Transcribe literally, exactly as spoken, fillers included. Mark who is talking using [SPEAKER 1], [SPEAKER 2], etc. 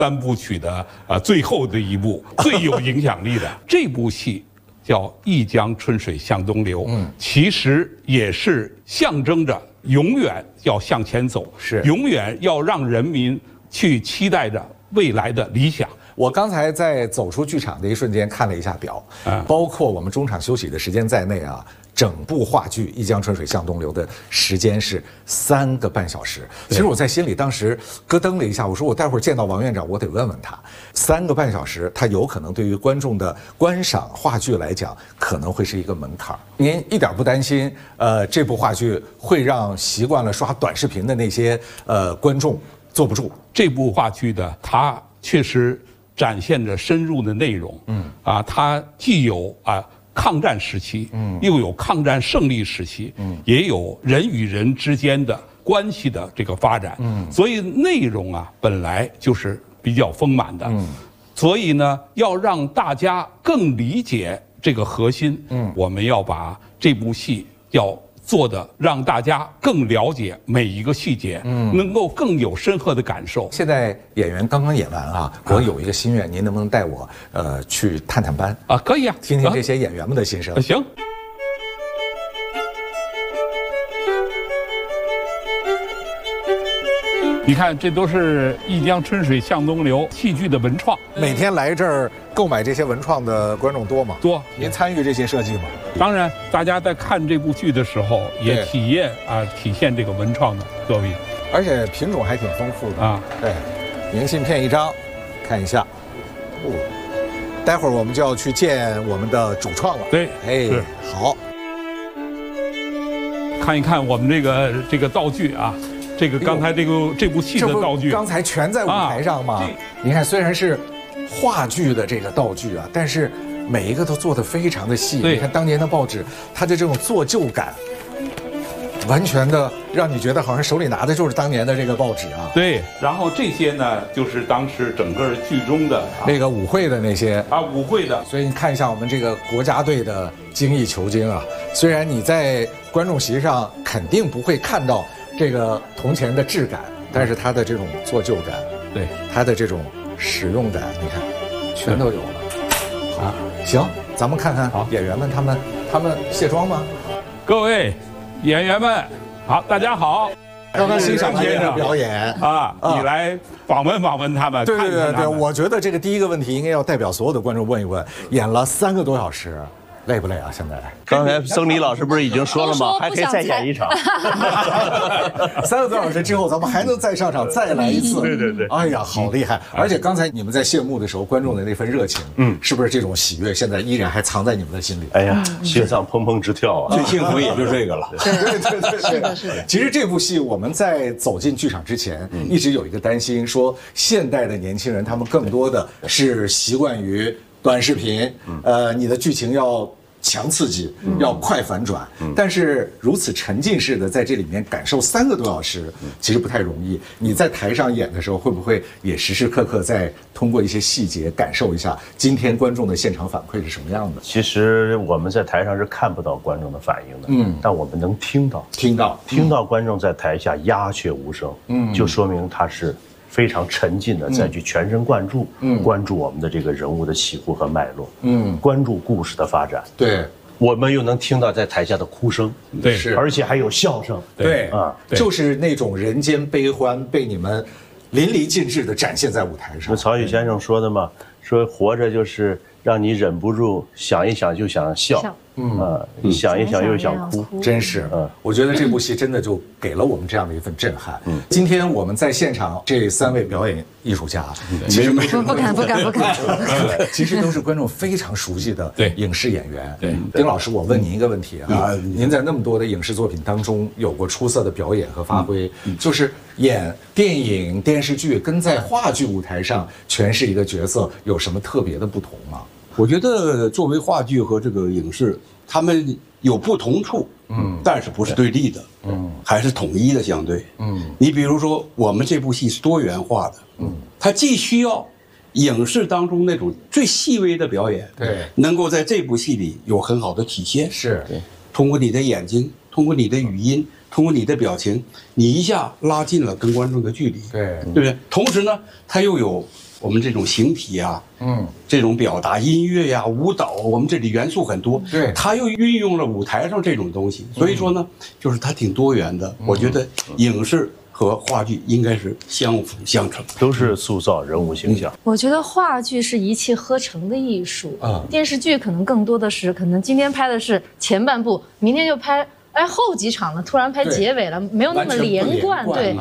[SPEAKER 1] 三部曲的啊最后的一部最有影响力的这部戏。叫《一江春水向东流》，嗯，其实也是象征着永远要向前走，
[SPEAKER 2] 是
[SPEAKER 1] 永远要让人民去期待着未来的理想。
[SPEAKER 2] 我刚才在走出剧场的一瞬间看了一下表，啊，包括我们中场休息的时间在内啊，整部话剧《一江春水向东流》的时间是三个半小时。其实我在心里当时咯噔了一下，我说我待会儿见到王院长，我得问问他，三个半小时，他有可能对于观众的观赏话剧来讲，可能会是一个门槛。您一点不担心，呃，这部话剧会让习惯了刷短视频的那些呃观众坐不住？
[SPEAKER 1] 这部话剧的它确实展现着深入的内容，嗯啊，它既有啊抗战时期，嗯，又有抗战胜利时期，嗯，也有人与人之间的关系的这个发展，嗯，所以内容啊本来就是比较丰满的，嗯，所以呢，要让大家更理解这个核心，嗯，我们要把这部戏要做的让大家更了解每一个细节，嗯，能够更有深刻的感受。
[SPEAKER 2] 现在演员刚刚演完啊，我有一个心愿，您能不能带我呃去探探班
[SPEAKER 1] 啊？可以啊，
[SPEAKER 2] 听听这些演员们的心声。
[SPEAKER 1] 啊、行。你看，这都是一江春水向东流戏剧的文创。
[SPEAKER 2] 每天来这儿购买这些文创的观众多吗？
[SPEAKER 1] 多。
[SPEAKER 2] 您参与这些设计吗？
[SPEAKER 1] 当然，大家在看这部剧的时候，也体验啊，体现这个文创的各位。
[SPEAKER 2] 而且品种还挺丰富的啊。对，明信片一张，看一下。哦，待会儿我们就要去见我们的主创了。
[SPEAKER 1] 对，
[SPEAKER 2] 哎，好。
[SPEAKER 1] 看一看我们这个这个道具啊。这个刚才这个这部戏的道具，
[SPEAKER 2] 刚才全在舞台上嘛。您看，虽然是话剧的这个道具啊，但是每一个都做得非常的细。你看当年的报纸，它的这种做旧感，完全的让你觉得好像手里拿的就是当年的这个报纸啊。
[SPEAKER 1] 对，然后这些呢，就是当时整个剧中的
[SPEAKER 2] 那个舞会的那些
[SPEAKER 1] 啊，舞会的。
[SPEAKER 2] 所以你看一下我们这个国家队的精益求精啊。虽然你在观众席上肯定不会看到这个铜钱的质感，但是它的这种做旧感，
[SPEAKER 1] 对
[SPEAKER 2] 它的这种使用感，你看，全都有了。好，行，咱们看看演员们他们他们卸妆吗？
[SPEAKER 1] 各位演员们，好，大家好。
[SPEAKER 2] 刚刚欣赏完这个表演
[SPEAKER 1] 啊，你来访问访问他们。
[SPEAKER 2] 对对对对，我觉得这个第一个问题应该要代表所有的观众问一问：演了三个多小时。累不累啊？现在
[SPEAKER 3] 刚才曾黎老师不是已经说了吗？还可以再演一场。
[SPEAKER 2] 三个多小时之后，咱们还能再上场，再来一次。
[SPEAKER 1] 对对对。
[SPEAKER 2] 哎呀，好厉害！而且刚才你们在谢幕的时候，观众的那份热情，嗯，是不是这种喜悦现在依然还藏在你们的心里？
[SPEAKER 3] 哎呀，心脏砰砰直跳啊！
[SPEAKER 4] 最幸福也就这个了。
[SPEAKER 2] 对对对对，是的，是的。其实这部戏我们在走进剧场之前，一直有一个担心，说现代的年轻人他们更多的是习惯于短视频，呃，你的剧情要强刺激，要快反转，但是如此沉浸式的在这里面感受三个多小时，其实不太容易。你在台上演的时候，会不会也时时刻刻在通过一些细节感受一下今天观众的现场反馈是什么样的？
[SPEAKER 3] 其实我们在台上是看不到观众的反应的，嗯，但我们能听到，
[SPEAKER 2] 听到，
[SPEAKER 3] 听到观众在台下鸦雀无声，嗯，就说明他是非常沉浸的再去全神贯注，嗯，关注我们的这个人物的起伏和脉络，嗯，关注故事的发展。
[SPEAKER 2] 对，
[SPEAKER 3] 我们又能听到在台下的哭声，
[SPEAKER 1] 对，
[SPEAKER 2] 是，
[SPEAKER 3] 而且还有笑声，
[SPEAKER 2] 对啊，就是那种人间悲欢被你们淋漓尽致地展现在舞台上。
[SPEAKER 3] 那曹禺先生说的嘛，说活着就是让你忍不住想一想就想笑。嗯啊，你想一想又想哭，
[SPEAKER 2] 真是。嗯，我觉得这部戏真的就给了我们这样的一份震撼。嗯，今天我们在现场这三位表演艺术家，其实
[SPEAKER 5] 不不敢不敢不敢，
[SPEAKER 2] 其实都是观众非常熟悉的影视演员。
[SPEAKER 1] 对，
[SPEAKER 2] 丁老师，我问您一个问题啊，您在那么多的影视作品当中有过出色的表演和发挥，就是演电影、电视剧跟在话剧舞台上诠释一个角色有什么特别的不同吗？
[SPEAKER 4] 我觉得作为话剧和这个影视，他们有不同处，嗯，但是不是对立的，嗯，还是统一的相对，嗯。你比如说，我们这部戏是多元化的，嗯，它既需要影视当中那种最细微的表演，
[SPEAKER 2] 对，
[SPEAKER 4] 能够在这部戏里有很好的体现，
[SPEAKER 2] 是，
[SPEAKER 4] 对，通过你的眼睛，通过你的语音， 通过你的表情，你一下拉近了跟观众的距离，
[SPEAKER 2] 对
[SPEAKER 4] 对不对？同时呢，它又有我们这种形体啊，嗯，这种表达，音乐呀、舞蹈，我们这里元素很多，
[SPEAKER 2] 对，
[SPEAKER 4] 它又运用了舞台上这种东西，所以说呢，就是它挺多元的。我觉得影视和话剧应该是相辅相成，
[SPEAKER 3] 都是塑造人物形象。
[SPEAKER 5] 我觉得话剧是一气呵成的艺术，啊，电视剧可能更多的是，可能今天拍的是前半部，明天就拍。哎，后几场了，突然拍结尾了，没有那么连贯，对，